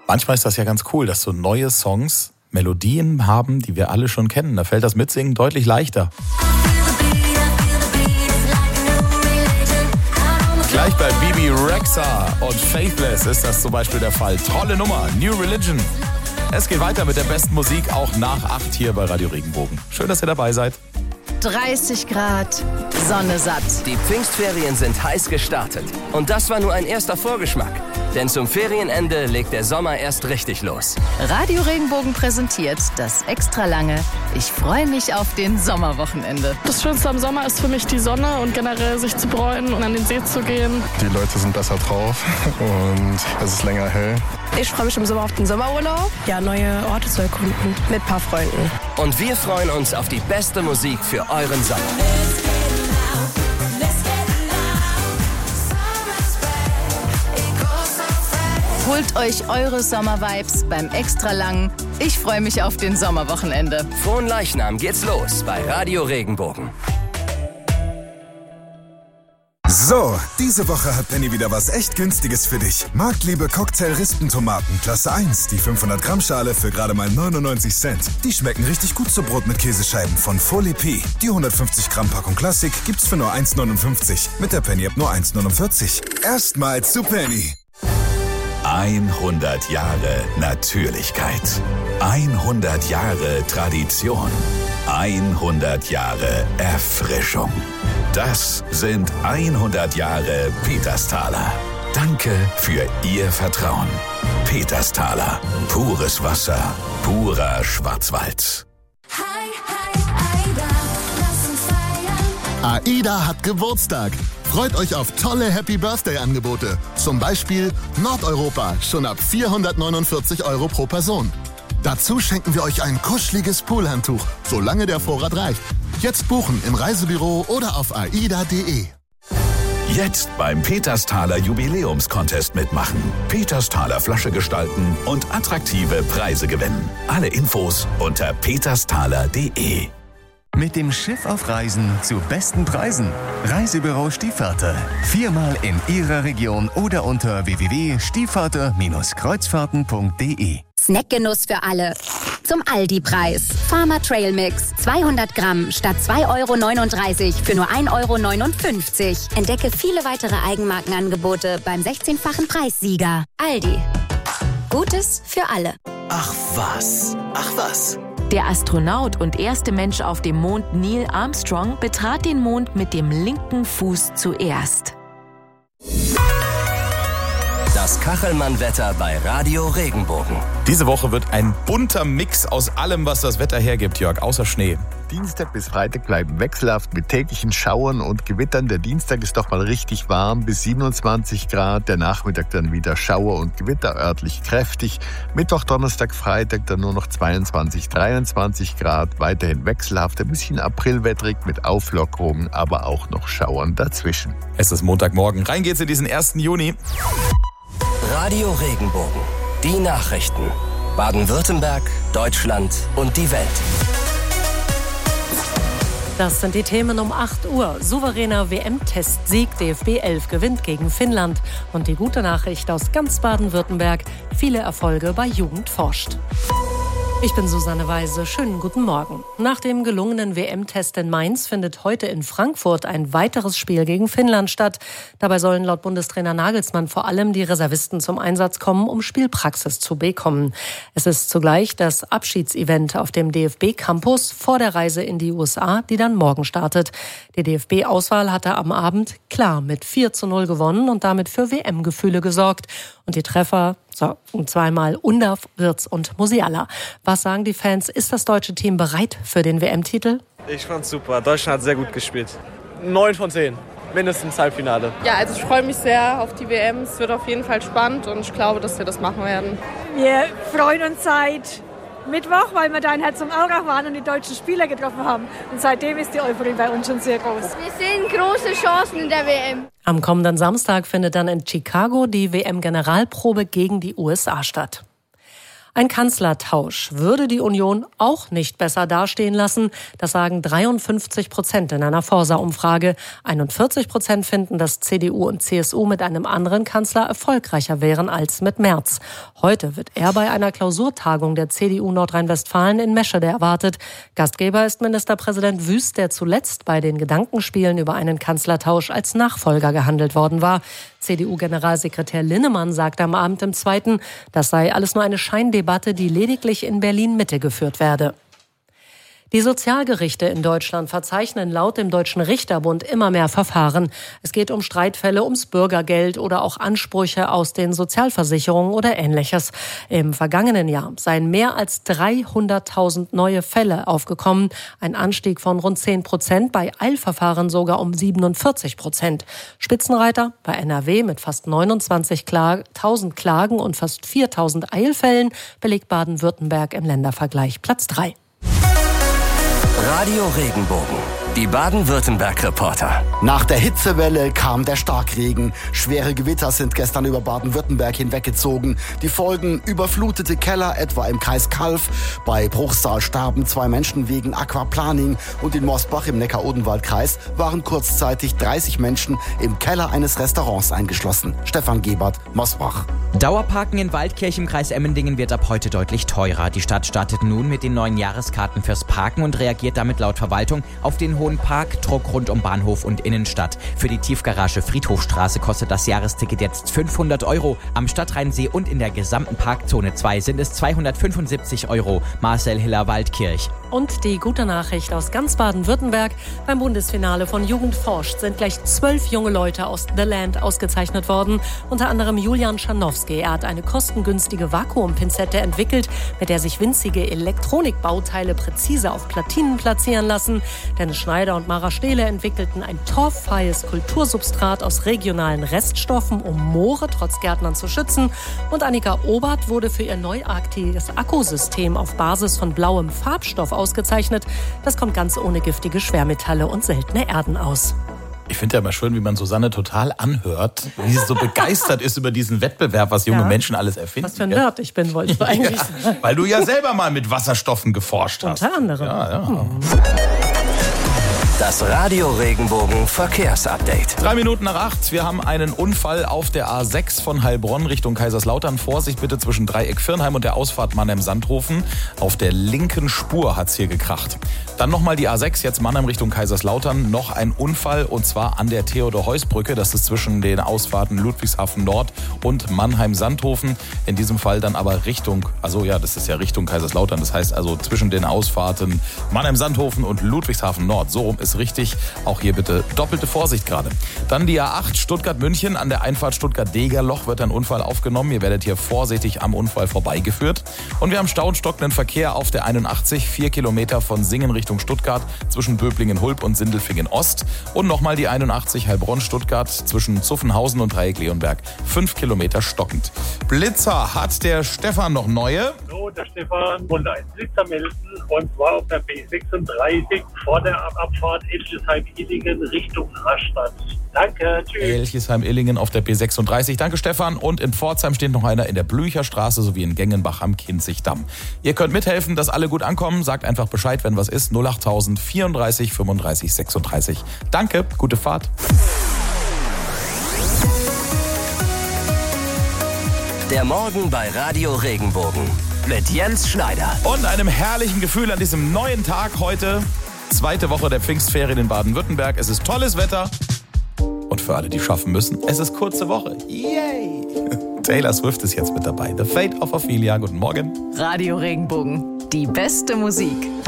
Manchmal ist das ja ganz cool, dass so neue Songs Melodien haben, die wir alle schon kennen. Da fällt das Mitsingen deutlich leichter. Gleich bei Bibi Rexha und Faithless ist das zum Beispiel der Fall. Tolle Nummer, New Religion. Es geht weiter mit der besten Musik, auch nach 8 hier bei Radio Regenbogen. Schön, dass ihr dabei seid. 30 Grad, Sonne satt. Die Pfingstferien sind heiß gestartet. Und das war nur ein erster Vorgeschmack. Denn zum Ferienende legt der Sommer erst richtig los. Radio Regenbogen präsentiert das extra lange Ich freue mich auf den Sommerwochenende. Das Schönste am Sommer ist für mich die Sonne und generell sich zu bräunen und an den See zu gehen. Die Leute sind besser drauf und es ist länger hell. Ich freue mich im Sommer auf den Sommerurlaub. Ja, neue Orte zu erkunden mit ein paar Freunden. Und wir freuen uns auf die beste Musik für euren Sommer. Holt euch eure Sommervibes beim extra langen Ich freue mich auf den Sommerwochenende. Frohen Leichnam geht's los bei Radio Regenbogen. So, diese Woche hat Penny wieder was echt Günstiges für dich. Marktliebe Cocktail-Rispentomaten, Klasse 1, die 500 Gramm Schale für gerade mal 99 Cent. Die schmecken richtig gut zu Brot mit Käsescheiben von Folie P. Die 150 Gramm Packung Klassik gibt's für nur 1,59. Mit der Penny-App nur 1,49. Erstmals zu Penny. 100 Jahre Natürlichkeit. 100 Jahre Tradition. 100 Jahre Erfrischung. Das sind 100 Jahre Petersthaler. Danke für Ihr Vertrauen. Petersthaler. Pures Wasser. Purer Schwarzwald. AIDA hat Geburtstag. Freut euch auf tolle Happy-Birthday-Angebote. Zum Beispiel Nordeuropa, schon ab 449 € pro Person. Dazu schenken wir euch ein kuscheliges Poolhandtuch, solange der Vorrat reicht. Jetzt buchen im Reisebüro oder auf aida.de. Jetzt beim Petersthaler Jubiläumscontest mitmachen. Petersthaler Flasche gestalten und attraktive Preise gewinnen. Alle Infos unter petersthaler.de. Mit dem Schiff auf Reisen zu besten Preisen. Reisebüro Stiefvater. 4-mal in Ihrer Region oder unter www.stiefvater-kreuzfahrten.de. Snackgenuss für alle. Zum Aldi-Preis. Farmer Trail Mix. 200 Gramm statt 2,39 € für nur 1,59 €. Entdecke viele weitere Eigenmarkenangebote beim 16-fachen Preissieger. Aldi. Gutes für alle. Ach was. Der Astronaut und erste Mensch auf dem Mond Neil Armstrong betrat den Mond mit dem linken Fuß zuerst. Das Kachelmann-Wetter bei Radio Regenbogen. Diese Woche wird ein bunter Mix aus allem, was das Wetter hergibt, Jörg, außer Schnee. Dienstag bis Freitag bleiben wechselhaft mit täglichen Schauern und Gewittern. Der Dienstag ist doch mal richtig warm, bis 27 Grad. Der Nachmittag dann wieder Schauer und Gewitter, örtlich kräftig. Mittwoch, Donnerstag, Freitag dann nur noch 22, 23 Grad. Weiterhin wechselhaft, ein bisschen aprilwettrig mit Auflockerungen, aber auch noch Schauern dazwischen. Es ist Montagmorgen. Rein geht's in diesen 1. Juni. Radio Regenbogen. Die Nachrichten. Baden-Württemberg, Deutschland und die Welt. Das sind die Themen um 8 Uhr. Souveräner WM-Testsieg, DFB 11 gewinnt gegen Finnland. Und die gute Nachricht aus ganz Baden-Württemberg, viele Erfolge bei Jugend forscht. Ich bin Susanne Weise. Schönen guten Morgen. Nach dem gelungenen WM-Test in Mainz findet heute in Frankfurt ein weiteres Spiel gegen Finnland statt. Dabei sollen laut Bundestrainer Nagelsmann vor allem die Reservisten zum Einsatz kommen, um Spielpraxis zu bekommen. Es ist zugleich das Abschiedsevent auf dem DFB-Campus vor der Reise in die USA, die dann morgen startet. Die DFB-Auswahl hatte am Abend klar mit 4:0 gewonnen und damit für WM-Gefühle gesorgt. Und die Treffer zweimal Undav, Wirtz und Musiala. Was sagen die Fans? Ist das deutsche Team bereit für den WM-Titel? Ich fand's super. Deutschland hat sehr gut gespielt. 9 von 10. Mindestens Halbfinale. Ja, also ich freue mich sehr auf die WM. Es wird auf jeden Fall spannend und ich glaube, dass wir das machen werden. Wir freuen uns seit Mittwoch, weil wir da in Herzogenaurach waren und die deutschen Spieler getroffen haben. Und seitdem ist die Euphorie bei uns schon sehr groß. Wir sehen große Chancen in der WM. Am kommenden Samstag findet dann in Chicago die WM-Generalprobe gegen die USA statt. Ein Kanzlertausch würde die Union auch nicht besser dastehen lassen. Das sagen 53% in einer Forsa-Umfrage. 41% finden, dass CDU und CSU mit einem anderen Kanzler erfolgreicher wären als mit Merz. Heute wird er bei einer Klausurtagung der CDU Nordrhein-Westfalen in Meschede erwartet. Gastgeber ist Ministerpräsident Wüst, der zuletzt bei den Gedankenspielen über einen Kanzlertausch als Nachfolger gehandelt worden war. CDU-Generalsekretär Linnemann sagte am Abend im Zweiten, das sei alles nur eine Scheindebatte, die lediglich in Berlin-Mitte geführt werde. Die Sozialgerichte in Deutschland verzeichnen laut dem Deutschen Richterbund immer mehr Verfahren. Es geht um Streitfälle ums Bürgergeld oder auch Ansprüche aus den Sozialversicherungen oder Ähnliches. Im vergangenen Jahr seien mehr als 300.000 neue Fälle aufgekommen. Ein Anstieg von rund 10%, bei Eilverfahren sogar um 47%. Spitzenreiter bei NRW mit fast 29.000 Klagen und fast 4.000 Eilfällen belegt Baden-Württemberg im Ländervergleich Platz 3. Radio Regenbogen, die Baden-Württemberg-Reporter. Nach der Hitzewelle kam der Starkregen. Schwere Gewitter sind gestern über Baden-Württemberg hinweggezogen. Die Folgen: überflutete Keller, etwa im Kreis Calw. Bei Bruchsal starben 2 Menschen wegen Aquaplaning. Und in Mosbach im Neckar-Odenwald-Kreis waren kurzzeitig 30 Menschen im Keller eines Restaurants eingeschlossen. Stefan Gebert, Mosbach. Dauerparken in Waldkirch im Kreis Emmendingen wird ab heute deutlich teurer. Die Stadt startet nun mit den neuen Jahreskarten fürs Parken und reagiert damit laut Verwaltung auf den hohen Parkdruck rund um Bahnhof und Innenstadt. Für die Tiefgarage Friedhofstraße kostet das Jahresticket jetzt 500 €. Am Stadtrheinsee und in der gesamten Parkzone 2 sind es 275 €. Marcel Hiller, Waldkirch. Und die gute Nachricht aus ganz Baden-Württemberg: Beim Bundesfinale von Jugend forscht sind gleich 12 junge Leute aus The Land ausgezeichnet worden. Unter anderem Julian Scharnowski. Er hat eine kostengünstige Vakuumpinzette entwickelt, mit der sich winzige Elektronikbauteile präzise auf Platinen platzieren lassen. Dennis Schneider und Mara Stehle entwickelten ein torffreies Kultursubstrat aus regionalen Reststoffen, um Moore trotz Gärtnern zu schützen. Und Annika Obert wurde für ihr neuartiges Akkusystem auf Basis von blauem Farbstoff ausgezeichnet. Das kommt ganz ohne giftige Schwermetalle und seltene Erden aus. Ich finde ja immer schön, wie man Susanne total anhört, wie sie so begeistert ist über diesen Wettbewerb, was junge Menschen alles erfinden. Was für ein Nerd ich bin, wollte ich eigentlich sagen. Weil du ja selber mal mit Wasserstoffen geforscht hast. Unter anderem. Ja. Das Radio Regenbogen Verkehrsupdate. 3 Minuten nach 8. Wir haben einen Unfall auf der A6 von Heilbronn Richtung Kaiserslautern. Vorsicht bitte zwischen Dreieck Firnheim und der Ausfahrt Mannheim-Sandhofen. Auf der linken Spur hat's hier gekracht. Dann nochmal die A6, jetzt Mannheim Richtung Kaiserslautern. Noch ein Unfall, und zwar an der Theodor-Heuss-Brücke. Das ist zwischen den Ausfahrten Ludwigshafen Nord und Mannheim-Sandhofen. In diesem Fall dann aber Richtung, das ist ja Richtung Kaiserslautern. Das heißt also zwischen den Ausfahrten Mannheim-Sandhofen und Ludwigshafen Nord. So rum ist richtig. Auch hier bitte doppelte Vorsicht gerade. Dann die A8 Stuttgart-München. An der Einfahrt Stuttgart-Degerloch wird ein Unfall aufgenommen. Ihr werdet hier vorsichtig am Unfall vorbeigeführt. Und wir haben Stau und stockenden Verkehr auf der 81, 4 Kilometer von Singen Richtung Stuttgart zwischen Böblingen-Hulb und Sindelfingen-Ost. Und nochmal die 81 Heilbronn-Stuttgart zwischen Zuffenhausen und Dreieck-Leonberg. 5 Kilometer stockend. Blitzer, hat der Stefan noch neue? So, der Stefan wollte einen Blitzer melden, und zwar auf der B36 vor der Abfahrt Elchesheim-Illingen Richtung Rastatt. Danke, tschüss. Elchesheim-Illingen auf der B36. Danke, Stefan. Und in Pforzheim steht noch einer in der Blücherstraße sowie in Gengenbach am Kinzigdamm. Ihr könnt mithelfen, dass alle gut ankommen. Sagt einfach Bescheid, wenn was ist. 08000 34 35 36. Danke, gute Fahrt. Der Morgen bei Radio Regenbogen mit Jens Schneider. Und einem herrlichen Gefühl an diesem neuen Tag heute. 2. Woche der Pfingstferien in Baden-Württemberg. Es ist tolles Wetter. Und für alle, die schaffen müssen, es ist kurze Woche. Yay! Taylor Swift ist jetzt mit dabei. The Fate of Ophelia. Guten Morgen. Radio Regenbogen. Die beste Musik.